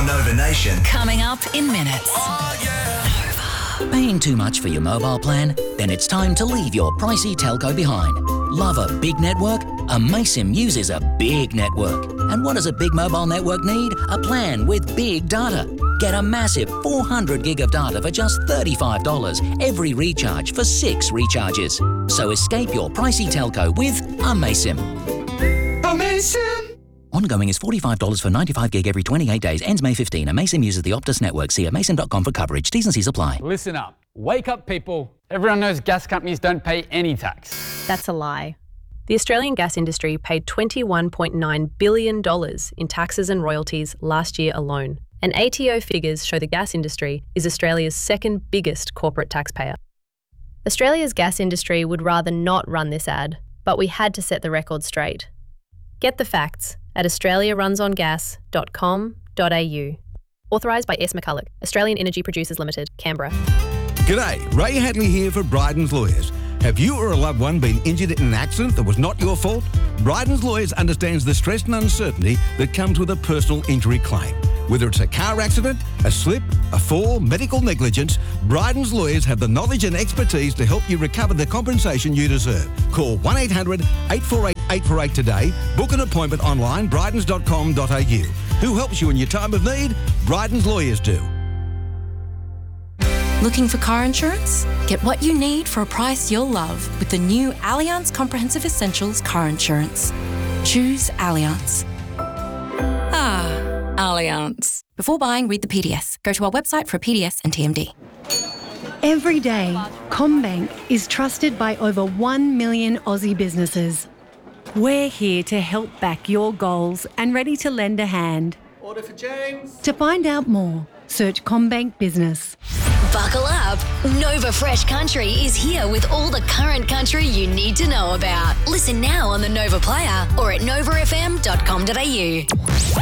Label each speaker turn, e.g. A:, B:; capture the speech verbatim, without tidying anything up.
A: for Nova Nation.
B: Coming up in minutes.
A: Oh, yeah.
C: Paying too much for your mobile plan? Then it's time to leave your pricey telco behind. Love a big network? Amaysim uses a big network. And what does a big mobile network need? A plan with big data. Get a massive four hundred gig of data for just thirty-five dollars every recharge for six recharges. So escape your pricey telco with Amaysim.
A: Amaysim!
C: Ongoing is forty-five dollars for ninety-five gig every twenty-eight days. Ends May fifteenth. Amaysim uses the Optus network. See amaysim dot com for coverage. T's and C's apply.
D: Listen up. Wake up, people. Everyone knows gas companies don't pay any tax.
E: That's a lie. The Australian gas industry paid twenty-one point nine billion dollars in taxes and royalties last year alone. And A T O figures show the gas industry is Australia's second biggest corporate taxpayer. Australia's gas industry would rather not run this ad, but we had to set the record straight. Get the facts at australia runs on gas dot com dot a u. Authorised by S. McCulloch, Australian Energy Producers Limited, Canberra.
F: G'day, Ray Hadley here for Bryden's Lawyers. Have you or a loved one been injured in an accident that was not your fault? Bryden's Lawyers understands the stress and uncertainty that comes with a personal injury claim. Whether it's a car accident, a slip, a fall, medical negligence, Bryden's Lawyers have the knowledge and expertise to help you recover the compensation you deserve. Call one eight hundred eight four eight eight four eight today. Book an appointment online, brydens dot com dot a u. Who helps you in your time of need? Bryden's Lawyers do.
G: Looking for car insurance? Get what you need for a price you'll love with the new Allianz Comprehensive Essentials car insurance. Choose Allianz. Ah, Allianz. Before buying, read the P D S. Go to our website for a P D S and T M D.
H: Every day, CommBank is trusted by over one million Aussie businesses. We're here to help back your goals and ready to lend a hand.
I: Order for James.
H: To find out more, search CommBank Business.
B: Buckle up. Nova Fresh Country is here with all the current country you need to know about. Listen now on the Nova Player or at nova f m dot com dot a u.